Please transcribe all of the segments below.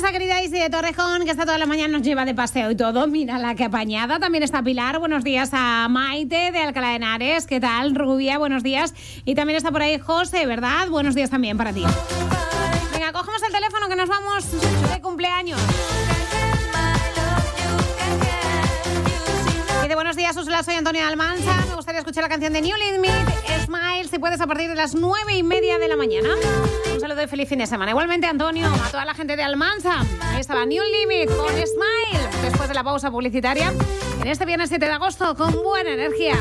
nuestra querida Isi de Torrejón, que está toda la mañana, nos lleva de paseo y todo. Mira la que apañada. También está Pilar. Buenos días a Maite de Alcalá de Henares. ¿Qué tal, Rubia? Buenos días. Y también está por ahí José, ¿verdad? Buenos días también para ti. Venga, cogemos el teléfono que nos vamos de cumpleaños. Dice, buenos días, Úrsula, soy Antonia Almanza. Me gustaría escuchar la canción de New Limit, Smile, si puedes, a partir de las 9:30 de la mañana. Un saludo y feliz fin de semana. Igualmente, Antonio, a toda la gente de Almanza. Ahí estaba New Limit con Smile, después de la pausa publicitaria, en este viernes 7 de agosto, con buena energía.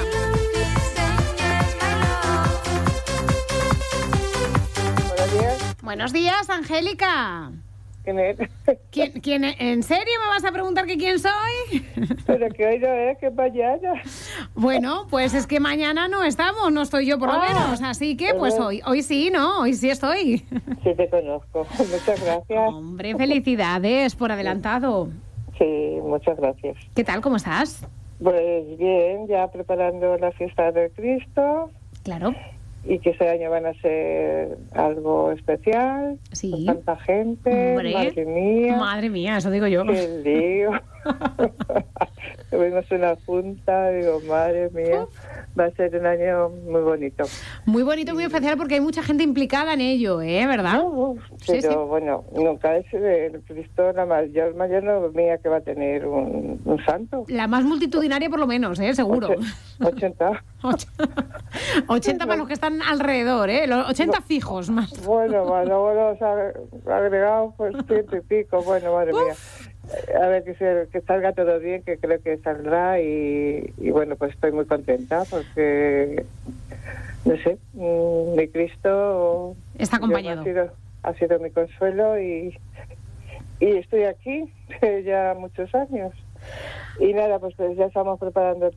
Buenos días. Buenos días, Angélica. ¿Quién es? ¿Quién es? ¿En serio me vas a preguntar que quién soy? Pero que hoy no es, que mañana. Bueno, pues es que mañana no estamos, no estoy yo por lo menos, así que pues hoy sí, ¿no? Hoy sí estoy. Sí, te conozco. Muchas gracias. Hombre, felicidades por adelantado. Sí, muchas gracias. ¿Qué tal? ¿Cómo estás? Pues bien, ya preparando la fiesta de Cristo. Claro. Y que ese año van a ser algo especial. Sí. Con tanta gente. Hombre, madre mía, eso digo yo. Qué lío. Tuvimos una junta, digo, madre mía. Va a ser un año muy bonito. Muy bonito, muy especial, porque hay mucha gente implicada en ello, ¿verdad? Pero sí. bueno, nunca es el Cristo la mayor mía que va a tener un santo. La más multitudinaria por lo menos, seguro. 80. 80 para los que están alrededor, los 80 fijos más. Bueno, luego los agregados, pues 100 y pico. Bueno, madre mía. A ver que salga todo bien, que creo que saldrá y bueno, pues estoy muy contenta porque, no sé, mi Cristo está acompañado. Ha sido mi consuelo y estoy aquí ya muchos años. Y nada, pues ya estamos preparando